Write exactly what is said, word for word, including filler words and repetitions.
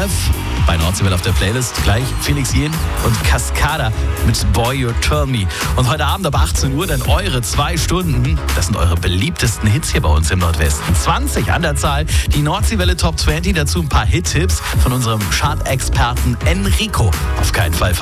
F bei Nordseewelle auf der Playlist. Gleich Felix Jähn und Cascada mit Boy You Turn Me. Und heute Abend ab achtzehn Uhr dann eure zwei Stunden. Das sind eure beliebtesten Hits hier bei uns im Nordwesten. zwanzig an der Zahl. Die Nordseewelle Top zwanzig. Dazu ein paar Hit-Tipps von unserem Chart-Experten Enrico. Auf keinen Fall verpassen.